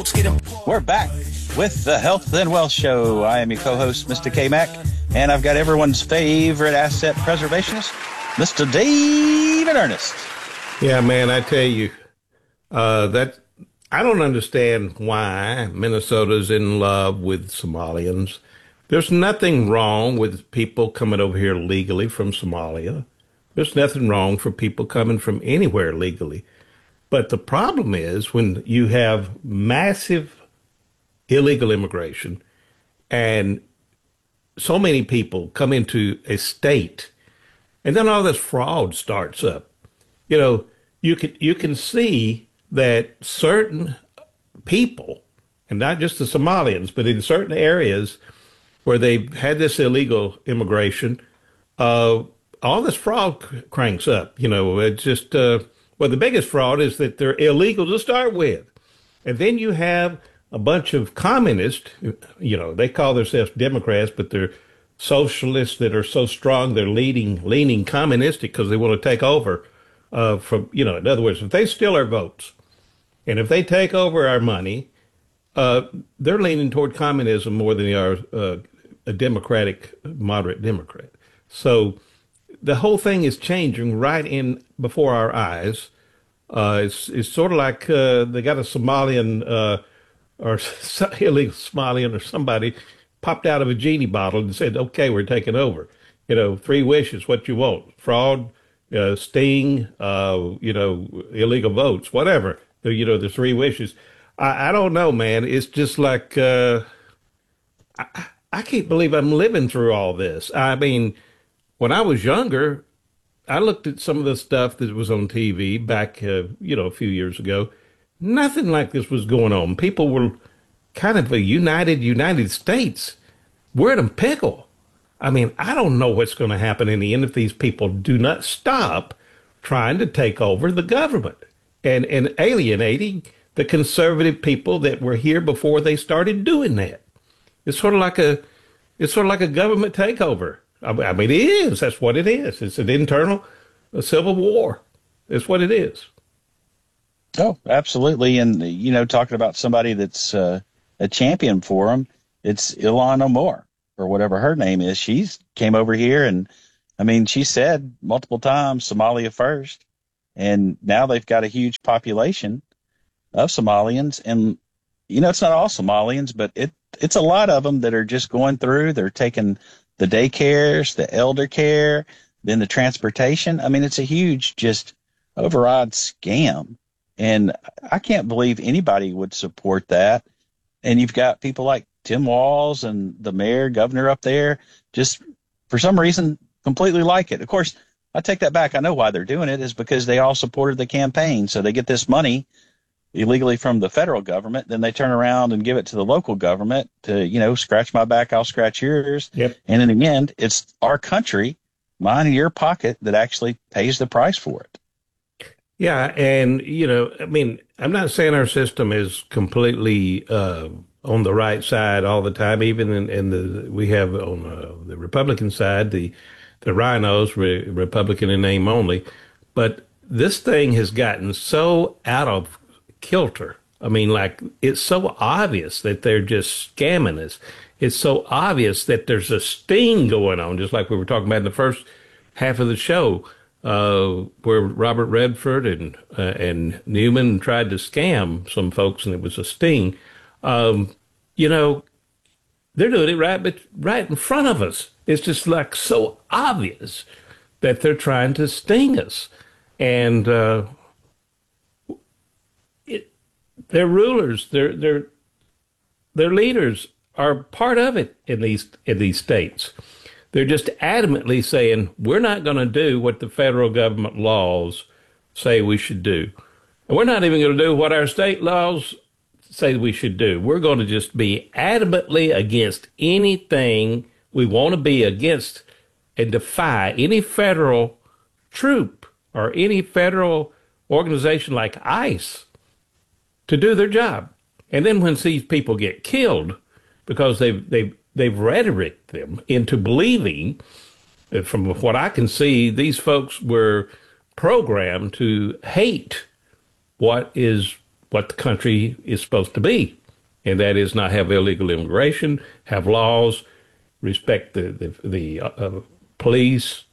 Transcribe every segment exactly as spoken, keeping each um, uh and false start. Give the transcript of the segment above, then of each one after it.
We're back with the Health and Wealth Show. I am your co-host, Mister K-Mac, and I've got everyone's favorite asset preservationist, Mister David Ernest. Yeah, man, I tell you, uh, that I don't understand why Minnesota's in love with Somalians. There's nothing wrong with people coming over here legally from Somalia. There's nothing wrong for people coming from anywhere legally. But the problem is when you have massive illegal immigration and so many people come into a state and then all this fraud starts up. You know, you can you can see that certain people, and not just the Somalians, but in certain areas where they've had this illegal immigration, uh, all this fraud cr- cranks up. You know, it's just, uh, well, the biggest fraud is that they're illegal to start with. And then you have a bunch of communists, you know, they call themselves Democrats, but they're socialists that are so strong they're leading, leaning communistic because they want to take over uh, from, you know, in other words, if they steal our votes and if they take over our money, uh, they're leaning toward communism more than they are uh, a democratic, moderate Democrat. So the whole thing is changing right in before our eyes. Uh, it's it's sort of like uh, they got a Somalian uh, or illegal Somalian or somebody popped out of a genie bottle and said, "Okay, we're taking over." You know, three wishes, what you want: fraud, uh, sting, uh, you know, illegal votes, whatever. You know, the three wishes. I, I don't know, man. It's just like uh, I, I can't believe I'm living through all this. I mean, when I was younger, I looked at some of the stuff that was on T V back, uh, you know, a few years ago. Nothing like this was going on. People were kind of a united United States. We're in a pickle. I mean, I don't know what's going to happen in the end if these people do not stop trying to take over the government and, and alienating the conservative people that were here before they started doing that. It's sort of like a, it's sort of like a government takeover. I mean, it is. That's what it is. It's an internal a civil war. It's what it is. Oh, absolutely. And, you know, talking about somebody that's uh, a champion for them, it's Ilhan Omar, or whatever her name is. She's came over here and, I mean, she said multiple times, Somalia first. And now they've got a huge population of Somalians. And, you know, it's not all Somalians, but it it's a lot of them that are just going through. They're taking the daycares, the elder care, then the transportation. I mean, it's a huge, just overawed scam. And I can't believe anybody would support that. And you've got people like Tim Walz and the mayor, governor up there, just for some reason completely like it. Of course, I take that back. I know why they're doing it is because they all supported the campaign. So they get this money illegally from the federal government. Then they turn around and give it to the local government to, you know, scratch my back, I'll scratch yours. Yep. And in the end, it's our country, mine and your pocket, that actually pays the price for it. Yeah, and, you know, I mean, I'm not saying our system is completely uh, on the right side all the time. Even in, in the we have on uh, the Republican side, the the rhinos, re- Republican in name only. But this thing has gotten so out of kilter. I mean, like, it's so obvious that they're just scamming us. It's so obvious that there's a sting going on, just like we were talking about in the first half of the show. Uh, where Robert Redford and uh, and Newman tried to scam some folks, and it was a sting. Um, you know, they're doing it right, but right in front of us. It's just like so obvious that they're trying to sting us, and uh, it, their rulers, their their their leaders are part of it in these in these states. They're just adamantly saying, we're not going to do what the federal government laws say we should do. And we're not even going to do what our state laws say we should do. We're going to just be adamantly against anything we want to be against and defy any federal troop or any federal organization like ICE to do their job. And then when these people get killed because they've, they've, they've rhetoricked them into believing, from what I can see, these folks were programmed to hate what is what the country is supposed to be, and that is not have illegal immigration, have laws, respect the the, the uh, uh, police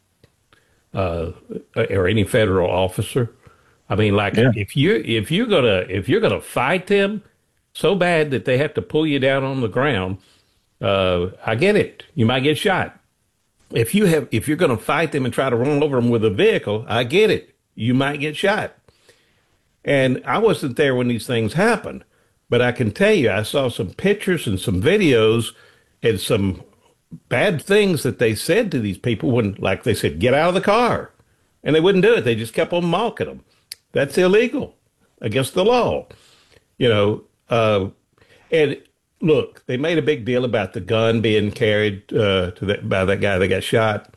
uh, or any federal officer. I mean, like Yeah. if you if you're gonna if you're gonna fight them so bad that they have to pull you down on the ground, uh, I get it. You might get shot. If you have if you're gonna fight them and try to run over them with a vehicle, I get it. You might get shot. And I wasn't there when these things happened, but I can tell you, I saw some pictures and some videos and some bad things that they said to these people when, like they said, get out of the car. And they wouldn't do it. They just kept on mocking them. That's illegal, against the law. You know, uh, and look, they made a big deal about the gun being carried uh, to that, by that guy that got shot.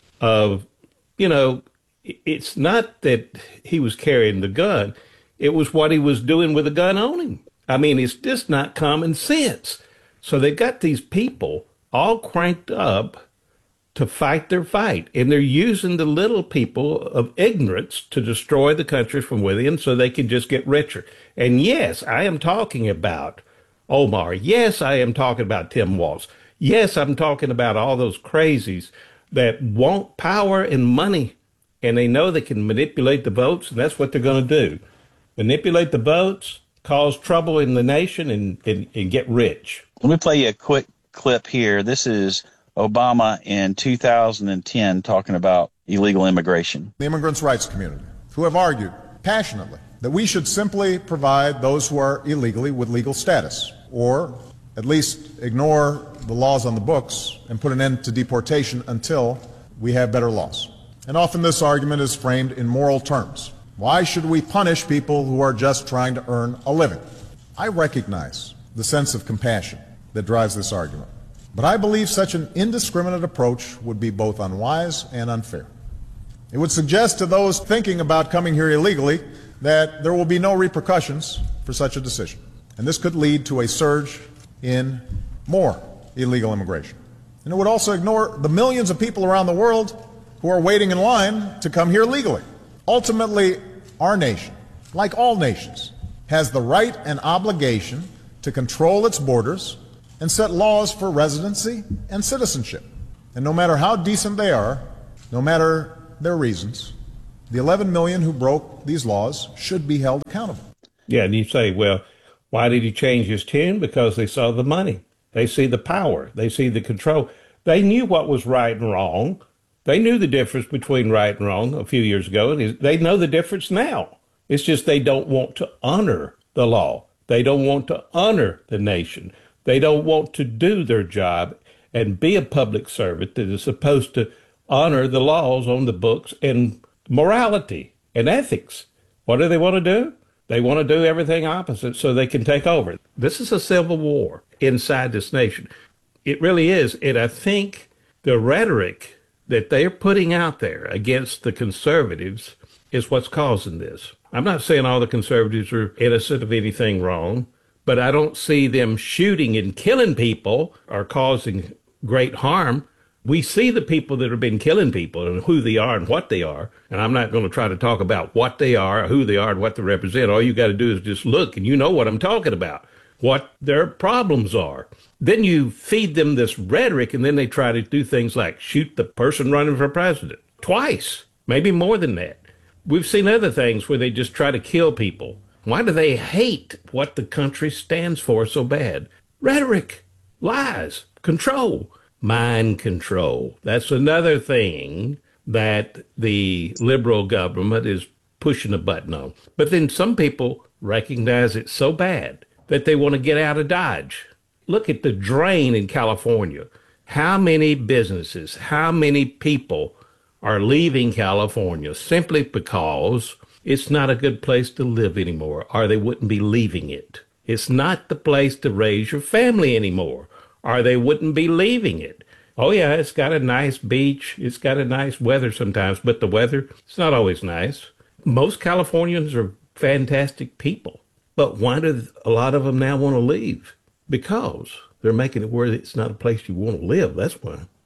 Uh, you know, it's not that he was carrying the gun. It was what he was doing with the gun on him. I mean, it's just not common sense. So they got these people all cranked up to fight their fight. And they're using the little people of ignorance to destroy the country from within so they can just get richer. And yes, I am talking about Omar. Yes, I am talking about Tim Walz. Yes, I'm talking about all those crazies that want power and money. And they know they can manipulate the votes, and that's what they're going to do. Manipulate the votes, cause trouble in the nation, and, and, and get rich. Let me play you a quick clip here. This is Obama in two thousand ten talking about illegal immigration. The immigrants' rights community, who have argued passionately that we should simply provide those who are illegally with legal status, or at least ignore the laws on the books and put an end to deportation until we have better laws. And often this argument is framed in moral terms. Why should we punish people who are just trying to earn a living? I recognize the sense of compassion that drives this argument, but I believe such an indiscriminate approach would be both unwise and unfair. It would suggest to those thinking about coming here illegally that there will be no repercussions for such a decision, and this could lead to a surge in more illegal immigration. And it would also ignore the millions of people around the world who are waiting in line to come here legally. Ultimately, our nation, like all nations, has the right and obligation to control its borders and set laws for residency and citizenship. And no matter how decent they are, no matter their reasons, the eleven million who broke these laws should be held accountable. Yeah, and you say, well, why did he change his tune? Because they saw the money. They see the power. They see the control. They knew what was right and wrong. They knew the difference between right and wrong a few years ago, and they know the difference now. It's just they don't want to honor the law. They don't want to honor the nation. They don't want to do their job and be a public servant that is supposed to honor the laws on the books and morality and ethics. What do they want to do? They want to do everything opposite so they can take over. This is a civil war inside this nation. It really is. And I think the rhetoric that they're putting out there against the conservatives is what's causing this. I'm not saying all the conservatives are innocent of anything wrong, but I don't see them shooting and killing people or causing great harm. We see the people that have been killing people and who they are and what they are. And I'm not going to try to talk about what they are, or who they are, and what they represent. All you got to do is just look, and you know what I'm talking about, what their problems are. Then you feed them this rhetoric, and then they try to do things like shoot the person running for president twice, maybe more than that. We've seen other things where they just try to kill people. Why do they hate what the country stands for so bad? Rhetoric, lies, control, mind control. That's another thing that the liberal government is pushing a button on. But then some people recognize it so bad that they want to get out of Dodge. Look at the drain in California. How many businesses, how many people are leaving California simply because it's not a good place to live anymore, or they wouldn't be leaving it. It's not the place to raise your family anymore, or they wouldn't be leaving it. Oh, yeah, it's got a nice beach. It's got a nice weather sometimes, but the weather, it's not always nice. Most Californians are fantastic people. But why do a lot of them now want to leave? Because they're making it where it's not a place you want to live. That's why.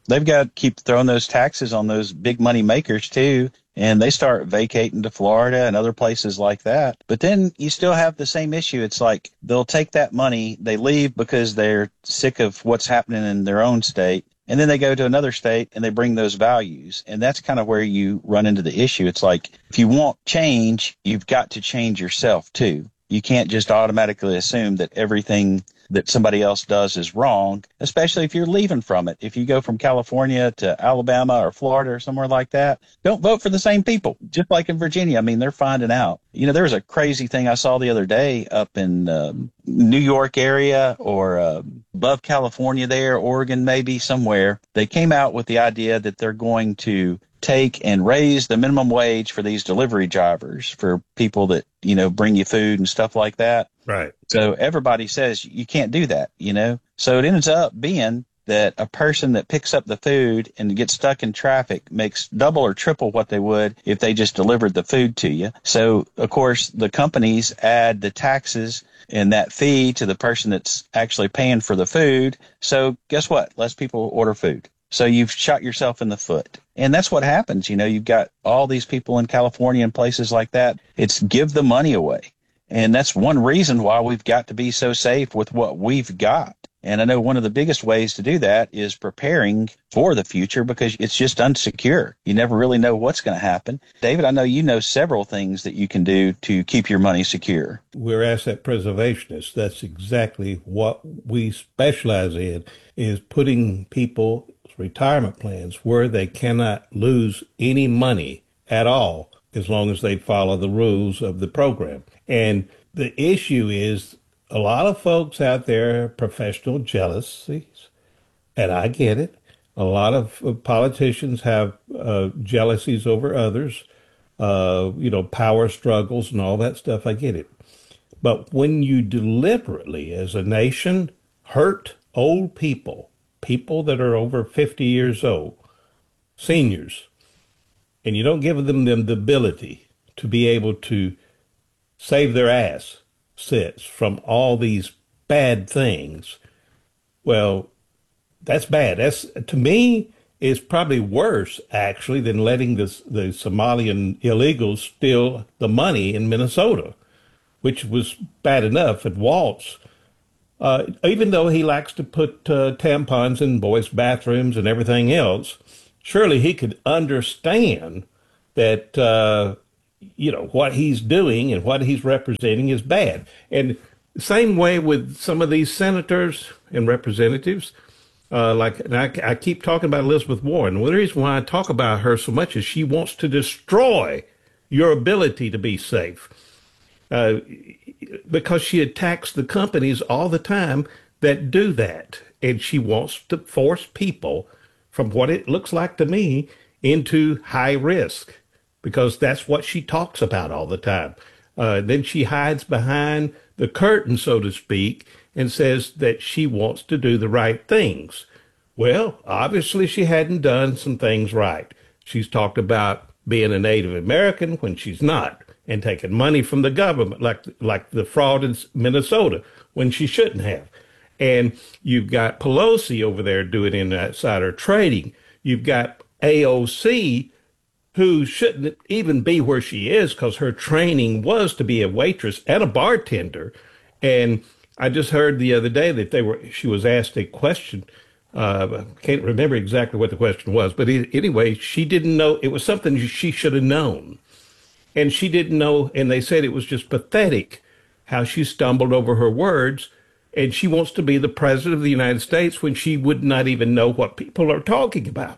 They've got to keep throwing those taxes on those big money makers too. And they start vacating to Florida and other places like that. But then you still have the same issue. It's like they'll take that money, they leave because they're sick of what's happening in their own state. And then they go to another state and they bring those values. And that's kind of where you run into the issue. It's like if you want change, you've got to change yourself too. You can't just automatically assume that everything that somebody else does is wrong, especially if you're leaving from it. If you go from California to Alabama or Florida or somewhere like that, don't vote for the same people, just like in Virginia. I mean, they're finding out. You know, there was a crazy thing I saw the other day up in um, New York area or uh, above California there, Oregon, maybe somewhere. They came out with the idea that they're going to take and raise the minimum wage for these delivery drivers, for people that, you know, bring you food and stuff like that. Right. So everybody says you can't do that, you know. So it ends up being that a person that picks up the food and gets stuck in traffic makes double or triple what they would if they just delivered the food to you. So, of course, the companies add the taxes and that fee to the person that's actually paying for the food. So guess what? Less people order food. So you've shot yourself in the foot. And that's what happens. You know, you've got all these people in California and places like that. It's give the money away. And that's one reason why we've got to be so safe with what we've got. And I know one of the biggest ways to do that is preparing for the future, because it's just unsecure. You never really know what's going to happen. David, I know you know several things that you can do to keep your money secure. We're asset preservationists. That's exactly what we specialize in, is putting people's retirement plans where they cannot lose any money at all as long as they follow the rules of the program. And the issue is a lot of folks out there, professional jealousies, and I get it. A lot of politicians have uh, jealousies over others, uh, you know, power struggles and all that stuff. I get it. But when you deliberately, as a nation, hurt old people, people that are over fifty years old, seniors, and you don't give them, them the ability to be able to save their ass sits from all these bad things, well, that's bad. That's, to me, is probably worse, actually, than letting this, the Somalian illegals steal the money in Minnesota, which was bad enough at Waltz. Uh, even though he likes to put uh, tampons in boys' bathrooms and everything else, surely he could understand that, uh, you know, what he's doing and what he's representing is bad. And the same way with some of these senators and representatives, uh, like, and I, I keep talking about Elizabeth Warren. Well, the reason why I talk about her so much is she wants to destroy your ability to be safe. Uh, because she attacks the companies all the time that do that. And she wants to force people, from what it looks like to me, into high risk, because that's what she talks about all the time. Uh, then she hides behind the curtain, so to speak, and says that she wants to do the right things. Well, obviously she hadn't done some things right. She's talked about being a Native American when she's not, and taking money from the government, like like the fraud in Minnesota, when she shouldn't have. And you've got Pelosi over there doing insider trading. You've got A O C, who shouldn't even be where she is, because her training was to be a waitress and a bartender. And I just heard the other day that they were she was asked a question. Uh, I can't remember exactly what the question was, but anyway, she didn't know. It was something she should have known. And she didn't know, and they said it was just pathetic how she stumbled over her words, and she wants to be the president of the United States when she would not even know what people are talking about.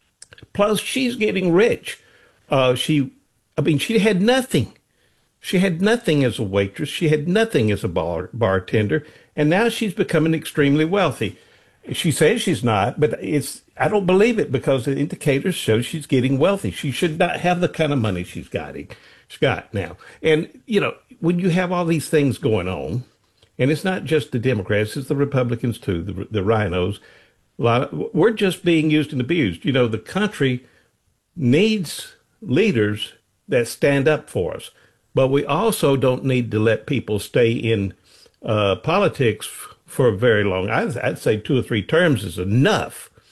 Plus, she's getting rich. Uh, she, I mean, she had nothing. She had nothing as a waitress. She had nothing as a bar, bartender, and now she's becoming extremely wealthy. She says she's not, but it's I don't believe it, because the indicators show she's getting wealthy. She should not have the kind of money she's got, she's got now. And, you know, when you have all these things going on, and it's not just the Democrats, it's the Republicans too, the, the rhinos, a lot of, we're just being used and abused. You know, the country needs leaders that stand up for us, but we also don't need to let people stay in uh, politics for very long. I'd, I'd say two or three terms is enough.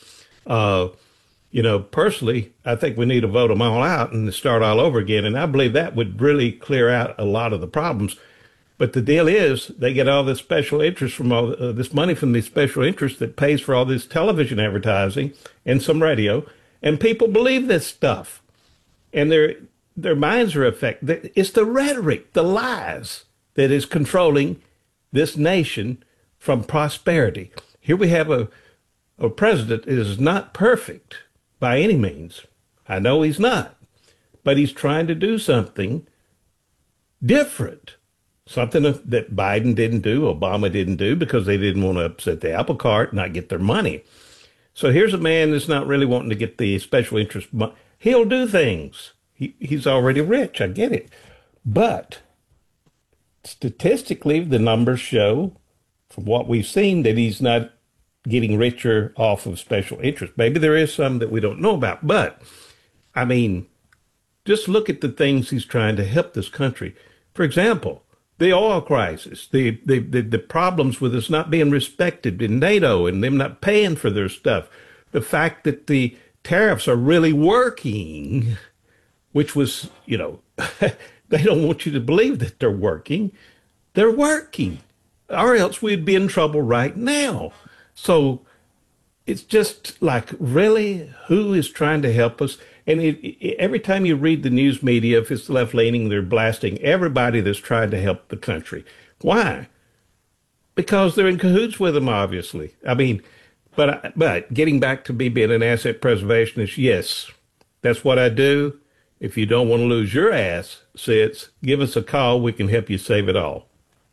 Uh, you know, personally, I think we need to vote them all out and start all over again. And I believe that would really clear out a lot of the problems. But the deal is they get all this special interest from all uh, this money from these special interests that pays for all this television advertising and some radio. And people believe this stuff. And their their minds are affected. It's the rhetoric, the lies that is controlling this nation from prosperity. Here we have a, a president that is not perfect by any means. I know he's not. But he's trying to do something different. Something that Biden didn't do, Obama didn't do, because they didn't want to upset the apple cart and not get their money. So here's a man that's not really wanting to get the special interest money. He'll do things. He, he's already rich. I get it. But statistically, the numbers show, from what we've seen, that he's not getting richer off of special interest. Maybe there is some that we don't know about. But, I mean, just look at the things he's trying to help this country. For example, the oil crisis, the, the, the, the problems with us not being respected in NATO and them not paying for their stuff. The fact that the tariffs are really working, which was, you know, they don't want you to believe that they're working. They're working, or else we'd be in trouble right now. So it's just like, really, who is trying to help us? And it, it, every time you read the news media, if it's left-leaning, they're blasting everybody that's trying to help the country. Why? Because they're in cahoots with them, obviously. I mean, but but getting back to me being an asset preservationist, yes, that's what I do. If you don't want to lose your assets, give us a call. We can help you save it all.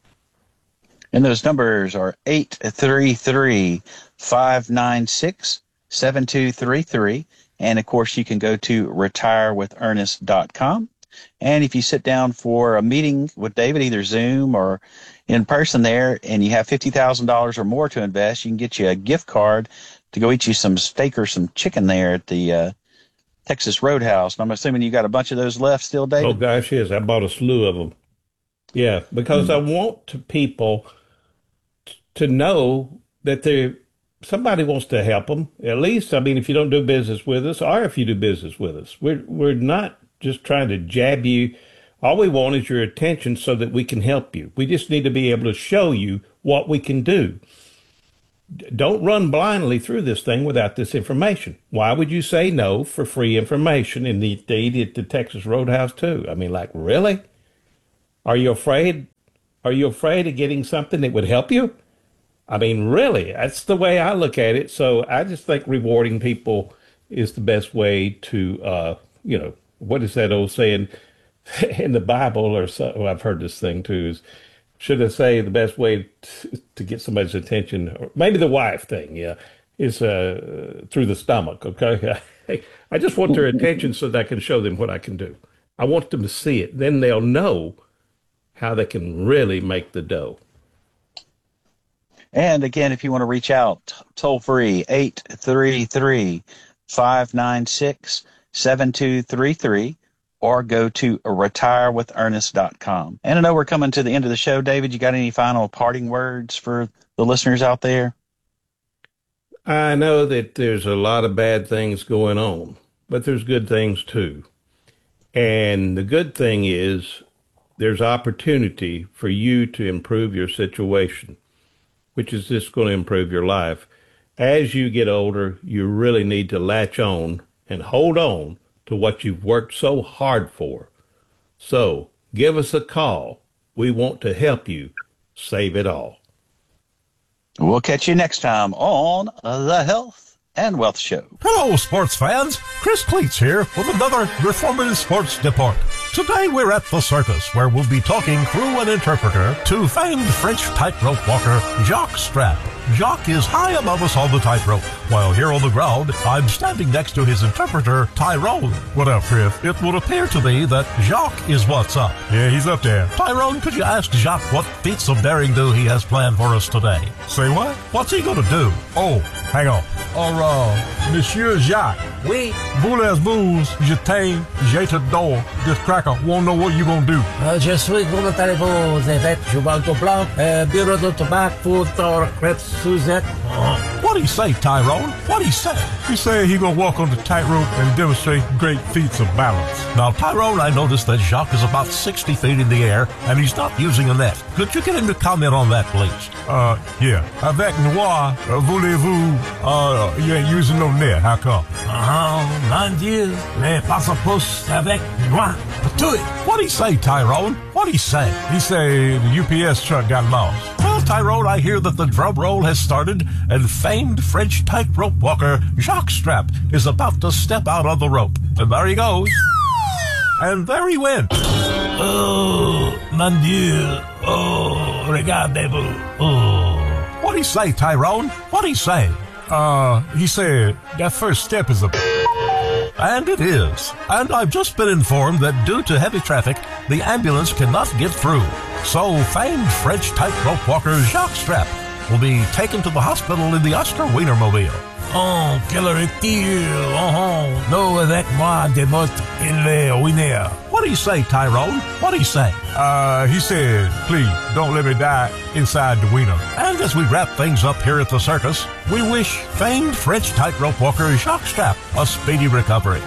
And those numbers are eight three three, five nine six, seven two three three. And, of course, you can go to retire with ernest dot com. And if you sit down for a meeting with David, either Zoom or in person there, and you have fifty thousand dollars or more to invest, you can get you a gift card to go eat you some steak or some chicken there at the uh, Texas Roadhouse. And I'm assuming you got a bunch of those left still, David? Oh, gosh, yes. I bought a slew of them. Yeah, because mm-hmm. I want to people t- to know that they're somebody wants to help them. At least, I mean, if you don't do business with us, or if you do business with us, we're we're not just trying to jab you. All we want is your attention so that we can help you. We just need to be able to show you what we can do. Don't run blindly through this thing without this information. Why would you say no for free information? And they eat at the Texas Roadhouse too. I mean, like, really? Are you afraid? Are you afraid of getting something that would help you? I mean, really, that's the way I look at it. So I just think rewarding people is the best way to, uh, you know, what is that old saying in the Bible? Or so, well, I've heard this thing too, is should I say the best way to, to get somebody's attention, or maybe the wife thing, yeah, is uh, through the stomach, okay? I just want their attention so that I can show them what I can do. I want them to see it. Then they'll know how they can really make the dough. And again, if you want to reach out, toll free, eight three three, five nine six, seven two three three, or go to retire with ernest dot com. And I know we're coming to the end of the show. David, you got any final parting words for the listeners out there? I know that there's a lot of bad things going on, but there's good things too. And the good thing is there's opportunity for you to improve your situation, which is just going to improve your life. As you get older, you really need to latch on and hold on to what you've worked so hard for. So give us a call. We want to help you save it all. We'll catch you next time on The Health and Wealth Show. Hello, sports fans. Chris Cleats here with another Reformative Sports Report. Today we're at the circus, where we'll be talking through an interpreter to famed French tightrope walker Jacques Strap. Jacques is high above us on the tightrope, while here on the ground, I'm standing next to his interpreter, Tyrone. What up, Chris? It would appear to me that Jacques is what's up. Yeah, he's up there. Tyrone, could you ask Jacques what feats of daring do he has planned for us today? Say what? What's he gonna do? Oh, hang on. Or, uh, Monsieur Jacques. Oui. Vous les boules, je t'aime, je t'adore. This cracker won't know what you gonna do. Uh, je suis volontairement avec Jubanto Blanc, euh, bureau de tabac pour Crête Suzette. Oh. What he say, Tyrone? What he say? He say he gonna walk on the tightrope and demonstrate great feats of balance. Now, Tyrone, I noticed that Jacques is about sixty feet in the air, and he's not using a net. Could you get him to comment on that, please? Uh, yeah. Avec moi, voulez-vous, uh, you ain't using no net. How come? Oh, mon Dieu, mais pas supposed avec moi. Do it. What he say, Tyrone? What he say? He say the U P S truck got lost. Well, Tyrone, I hear that the drum roll has started, and famed French tightrope walker Jacques Strap is about to step out on the rope. And there he goes. And there he went. Oh, mon Dieu. Oh, regardez-vous. Oh. What he say, Tyrone? What he say? Uh, he said that first step is a... And it is. And I've just been informed that due to heavy traffic, the ambulance cannot get through. So famed French tightrope walker Jacques Strap will be taken to the hospital in the Oscar Wienermobile. Oh, quelle retire. Oh, no, avec moi, de mot in le Wiener. What do you say, Tyrone? What do you say? Uh, he said, please, don't let me die inside the Wiener. And as we wrap things up here at the circus, we wish famed French tightrope walker Jacques Strap a speedy recovery.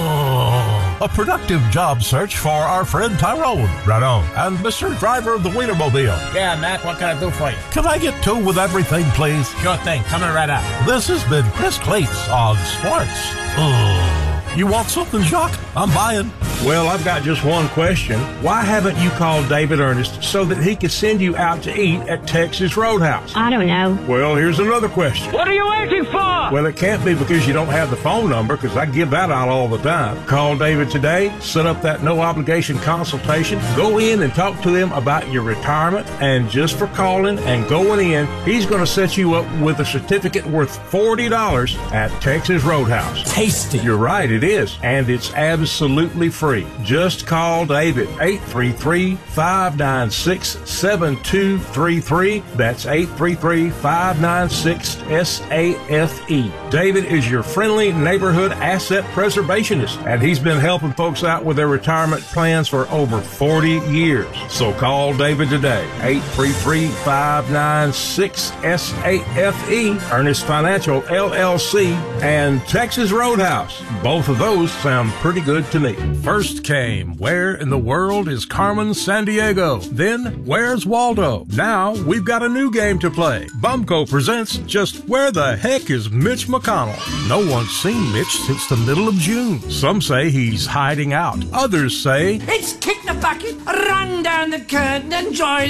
Oh. A productive job search for our friend Tyrone. Right on. And Mister Driver of the Wienermobile. Yeah, Mac, what can I do for you? Can I get two with everything, please? Sure thing. Coming right up. This has been Chris Cleats on Sports. Oh. You want something, Jacques? I'm buying. Well, I've got just one question. Why haven't you called David Ernest so that he could send you out to eat at Texas Roadhouse? I don't know. Well, here's another question. What are you waiting for? Well, it can't be because you don't have the phone number, because I give that out all the time. Call David today, set up that no-obligation consultation, go in and talk to them about your retirement, and just for calling and going in, he's going to set you up with a certificate worth forty dollars at Texas Roadhouse. Tasty. You're right, it is, and it's absolutely free. Just call David, eight three three, five nine six, seven two three three. That's eight three three, five nine six, S A F E. David is your friendly neighborhood asset preservationist, and he's been helping folks out with their retirement plans for over forty years. So call David today, eight three three, five nine six, S A F E, Ernest Financial, L L C, and Texas Roadhouse. Both of those sound pretty good to me. First came, where in the world is Carmen Sandiego? Then, where's Waldo? Now, we've got a new game to play. Bumco presents Just Where the Heck is Mitch McConnell? No one's seen Mitch since the middle of June. Some say he's hiding out. Others say, it's kick the bucket, run down the curtain and join